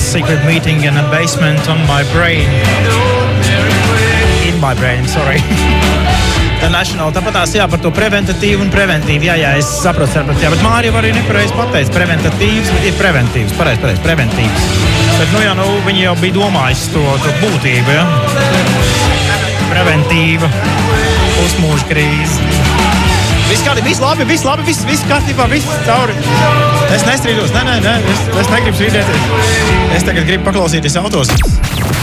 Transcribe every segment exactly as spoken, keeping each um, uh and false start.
secret meeting in a basement on my brain. In my brain, sorry. The National, tāpat tās jā, par to preventatīvu un preventīvu. Jā, jā, es saprotu, saprotu, jā, bet Mārija arī nepareizi pateica. Preventatīvs, bet ir preventīvs, pareizi, pareizi, preventīvs. Bet, nu jā, nu, viņi jau bija domājis to, to būtību, jā. Preventīva, pusmūža krīze. Viss kārtībā, viss labi, viss labi, viss, viss kārtībā, viss cauri. Es nestrīdos, nē, nē, nē, es, es negribu strīdēties. Es tagad gribu paklausīties autoziņas.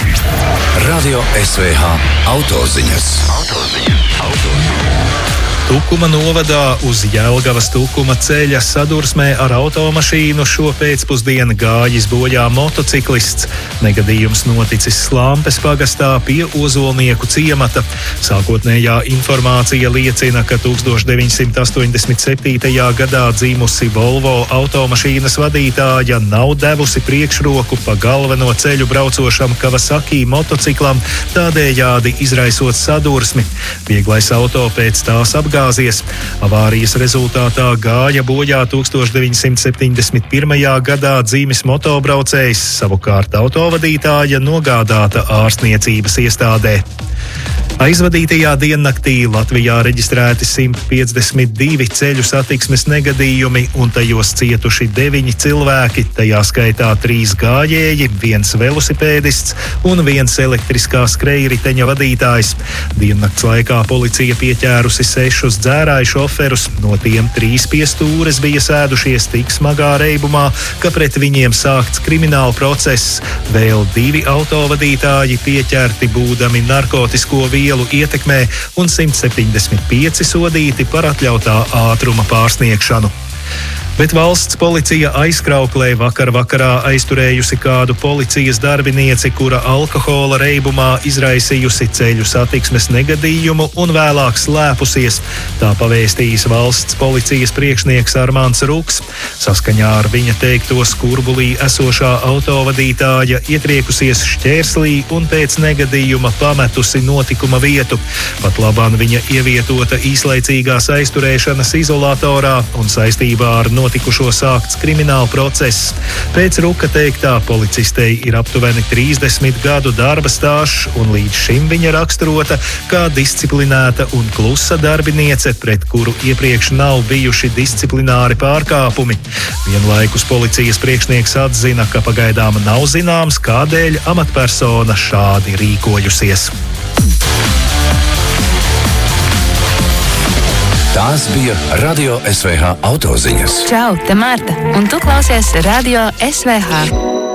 Radio S V H autoziņas. Autoziņas. Autoziņas. Tukuma novadā uz Jelgavas Tukuma ceļa sadursmē ar automašīnu šo pēcpusdienu gājis bojā motociklists. Negadījums noticis Slampes pagastā pie Ozolnieku ciemata. Sākotnējā informācija liecina, ka deviņdesmit astoņdesmitajā gadā dzimusi Volvo automašīnas vadītāja nav devusi priekšroku pa galveno ceļu braucošam Kawasaki motociklam, tādējādi izraisot sadursmi. Vieglais auto pēc tās apgāzies. Avārijas rezultātā gāja bojā deviņdesmit septiņdesmit pirmajā gadā dzimis motobraucējs, savukārt autovadītāja nogādāta ārstniecības iestādē. Aizvadītajā diennaktī Latvijā reģistrēti simt piecdesmit divi ceļu satiksmes negadījumi un tajos cietuši deviņi cilvēki, tajā skaitā trīs gājēji, viens velosipēdists un viens elektriskā skrejriteņa vadītājs. Diennakts laikā policija pieķērusi sešus dzērāju šoferus, no tiem trīs pie stūres bija sēdušies tik smagā reibumā, ka pret viņiem sākts krimināla process. Vēl divi autovadītāji pieķerti būdami narkotisko vielu ietekmē un simt septiņdesmit pieci sodīti par atļautā ātruma pārsniegšanu. Bet valsts policija aizkrauklē vakar vakarā aizturējusi kādu policijas darbinieci, kura alkohola reibumā izraisījusi ceļu satiksmes negadījumu un vēlāk slēpusies. Tā pavēstījis valsts policijas priekšnieks Armāns Ruks. Saskaņā ar viņa teikto Skurbulī esošā autovadītāja ietriekusies šķērslī un pēc negadījuma pametusi notikuma vietu. Pat labāk viņa ievietota īslaicīgās aizturēšanas izolatorā un saistībā ar notikumu notikušo sākts krimināla process. Pēc Ruka teiktā policistei ir aptuveni trīsdesmit gadu darba stāžs, un līdz šim viņa raksturota kā disciplinēta un klusa darbiniece, pret kuru iepriekš nav bijuši disciplināri pārkāpumi. Vienlaikus policijas priekšnieks atzina, ka pagaidām nav zināms, kādēļ amatpersona šādi rīkojusies. Tās bija Radio S V H autoziņas. Čau, te Marta, un tu klausies Radio S V H.